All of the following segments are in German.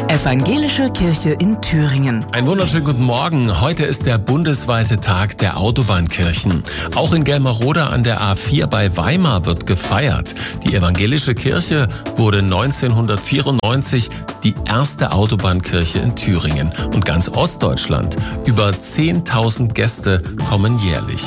Evangelische Kirche in Thüringen. Einen wunderschönen guten Morgen. Heute ist der bundesweite Tag der Autobahnkirchen. Auch in Gelmerode an der A4 bei Weimar wird gefeiert. Die evangelische Kirche wurde 1994 die erste Autobahnkirche in Thüringen. Und ganz Ostdeutschland. Über 10.000 Gäste kommen jährlich.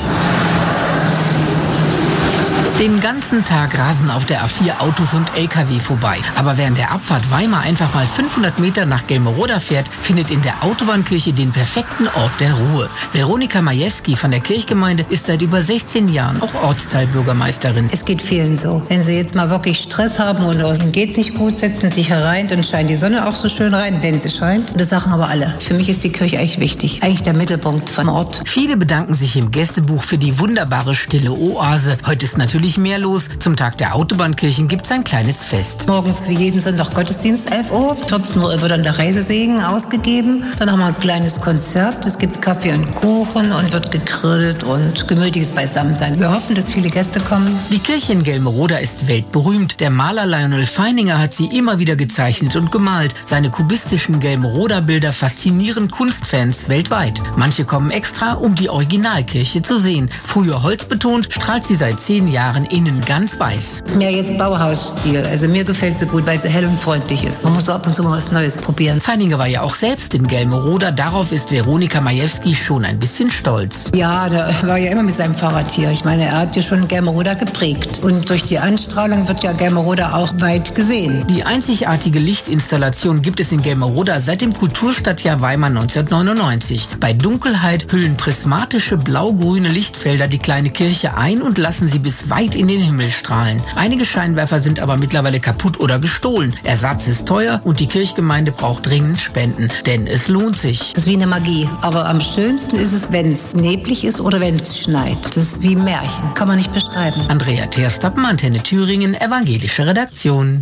Den ganzen Tag rasen auf der A4 Autos und LKW vorbei. Aber während der Abfahrt Weimar einfach mal 500 Meter nach Gelmerode fährt, findet in der Autobahnkirche den perfekten Ort der Ruhe. Veronika Majewski von der Kirchgemeinde ist seit über 16 Jahren auch Ortsteilbürgermeisterin. Es geht vielen so. Wenn sie jetzt mal wirklich Stress haben oder es geht nicht gut, setzen sich herein, dann scheint die Sonne auch so schön rein, wenn sie scheint. Das sagen aber alle. Für mich ist die Kirche eigentlich wichtig. Eigentlich der Mittelpunkt vom Ort. Viele bedanken sich im Gästebuch für die wunderbare stille Oase. Heute ist natürlich mehr los. Zum Tag der Autobahnkirchen gibt es ein kleines Fest. Morgens wie jeden Sonntag Gottesdienst, 11 Uhr. 14 Uhr wird dann der Reisesegen ausgegeben. Dann haben wir ein kleines Konzert. Es gibt Kaffee und Kuchen und wird gegrillt und gemütliches Beisammensein. Wir hoffen, dass viele Gäste kommen. Die Kirche in Gelmerode ist weltberühmt. Der Maler Lionel Feininger hat sie immer wieder gezeichnet und gemalt. Seine kubistischen Gelmeroder Bilder faszinieren Kunstfans weltweit. Manche kommen extra, um die Originalkirche zu sehen. Früher holzbetont, strahlt sie seit 10 Jahren innen ganz weiß. Das ist mehr jetzt Bauhausstil. Also mir gefällt sie gut, weil sie hell und freundlich ist. Man muss ab und zu mal was Neues probieren. Feininger war ja auch selbst in Gelmerode. Darauf ist Veronika Majewski schon ein bisschen stolz. Ja, der war ja immer mit seinem Fahrrad hier. Ich meine, er hat ja schon Gelmerode geprägt. Und durch die Anstrahlung wird ja Gelmerode auch weit gesehen. Die einzigartige Lichtinstallation gibt es in Gelmerode seit dem Kulturstadtjahr Weimar 1999. Bei Dunkelheit hüllen prismatische blau-grüne Lichtfelder die kleine Kirche ein und lassen sie bis weit in den Himmel strahlen. Einige Scheinwerfer sind aber mittlerweile kaputt oder gestohlen. Ersatz ist teuer und die Kirchgemeinde braucht dringend Spenden, denn es lohnt sich. Das ist wie eine Magie. Aber am schönsten ist es, wenn es neblig ist oder wenn es schneit. Das ist wie Märchen. Kann man nicht beschreiben. Andrea Terstappen, Antenne Thüringen, evangelische Redaktion.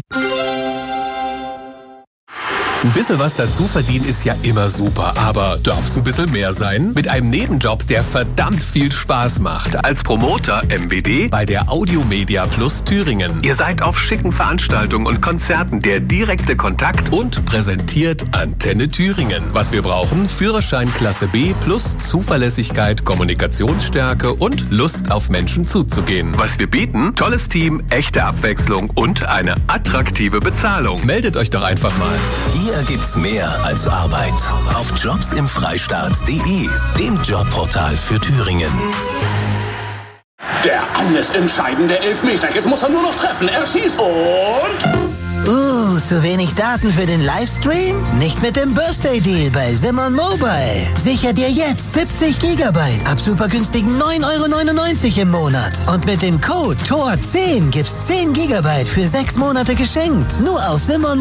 Ein bisschen was dazu verdienen ist ja immer super, aber darf's ein bisschen mehr sein? Mit einem Nebenjob, der verdammt viel Spaß macht. Als Promoter MBD bei der Audiomedia Plus Thüringen. Ihr seid auf schicken Veranstaltungen und Konzerten der direkte Kontakt und präsentiert Antenne Thüringen. Was wir brauchen: Führerschein Klasse B plus Zuverlässigkeit, Kommunikationsstärke und Lust auf Menschen zuzugehen. Was wir bieten: tolles Team, echte Abwechslung und eine attraktive Bezahlung. Meldet euch doch einfach mal. Hier gibt's mehr als Arbeit. Auf jobsimfreistaat.de, dem Jobportal für Thüringen. Der alles entscheidende Elfmeter. Jetzt muss er nur noch treffen. Er schießt und... Zu wenig Daten für den Livestream? Nicht mit dem Birthday Deal bei Simon Mobile. Sicher dir jetzt 70 GB ab super günstigen 9,99 € im Monat. Und mit dem Code TOR10 gibt's 10 GB für 6 Monate geschenkt. Nur auf Simon